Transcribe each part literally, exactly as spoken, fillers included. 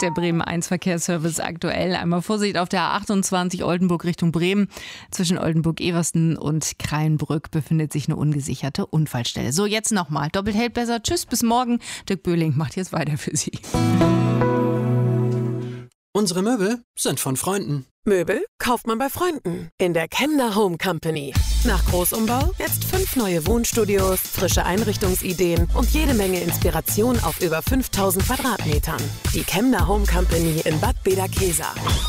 der Bremen eins Verkehrsservice aktuell. Einmal Vorsicht auf der A achtundzwanzig Oldenburg Richtung Bremen. Zwischen Oldenburg-Eversten und Krayenbrück befindet sich eine ungesicherte Unfallstelle. So, jetzt nochmal. Doppelt hält besser. Tschüss, bis morgen. Dirk Böhling macht jetzt weiter für Sie. Unsere Möbel sind von Freunden. Möbel kauft man bei Freunden in der Kemner Home Company. Nach Großumbau jetzt fünf neue Wohnstudios, frische Einrichtungsideen und jede Menge Inspiration auf über fünftausend Quadratmetern. Die Kemner Home Company in Bad Bederkesa.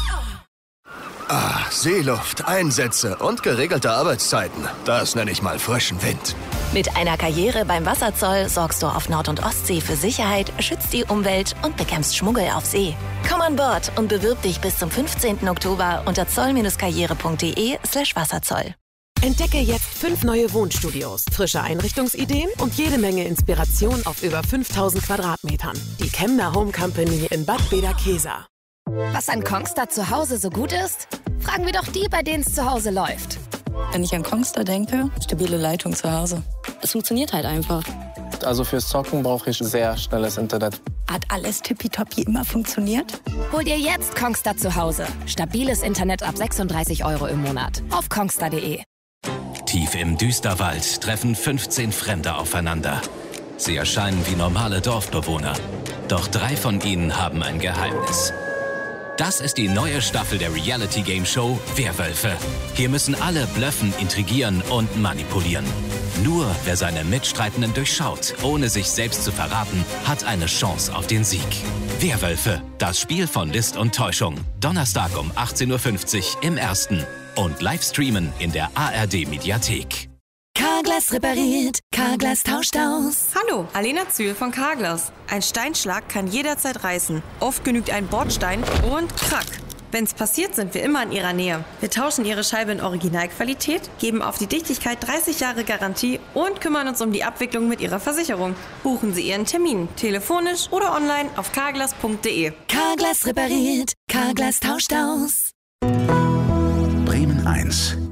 Ah, Seeluft, Einsätze und geregelte Arbeitszeiten. Das nenne ich mal frischen Wind. Mit einer Karriere beim Wasserzoll sorgst du auf Nord- und Ostsee für Sicherheit, schützt die Umwelt und bekämpfst Schmuggel auf See. Komm an Bord und bewirb dich bis zum fünfzehnten Oktober unter zoll-karriere.de slash Wasserzoll. Entdecke jetzt fünf neue Wohnstudios, frische Einrichtungsideen und jede Menge Inspiration auf über fünftausend Quadratmetern. Die Kemner Home Company in Bad Bederkesa. Was an Kongstar zu Hause so gut ist? Fragen wir doch die, bei denen es zu Hause läuft. Wenn ich an Kongstar denke, stabile Leitung zu Hause. Es funktioniert halt einfach. Also fürs Zocken brauche ich sehr schnelles Internet. Hat alles tippitoppi immer funktioniert? Hol dir jetzt Kongstar zu Hause. Stabiles Internet ab sechsunddreißig Euro im Monat. Auf kongstar punkt de. Tief im Düsterwald treffen fünfzehn Fremde aufeinander. Sie erscheinen wie normale Dorfbewohner. Doch drei von ihnen haben ein Geheimnis. Das ist die neue Staffel der Reality-Game-Show Werwölfe. Hier müssen alle blöffen, intrigieren und manipulieren. Nur wer seine Mitstreitenden durchschaut, ohne sich selbst zu verraten, hat eine Chance auf den Sieg. Werwölfe, das Spiel von List und Täuschung. Donnerstag um achtzehn Uhr fünfzig im Ersten. Und live streamen in der A R D-Mediathek. Carglass repariert, Carglass tauscht aus. Hallo, Alena Zühl von Carglass. Ein Steinschlag kann jederzeit reißen. Oft genügt ein Bordstein und krack. Wenn's passiert, sind wir immer in Ihrer Nähe. Wir tauschen Ihre Scheibe in Originalqualität, geben auf die Dichtigkeit dreißig Jahre Garantie und kümmern uns um die Abwicklung mit Ihrer Versicherung. Buchen Sie Ihren Termin, telefonisch oder online auf carglass punkt de. Carglass repariert, Carglass tauscht aus. Bremen eins.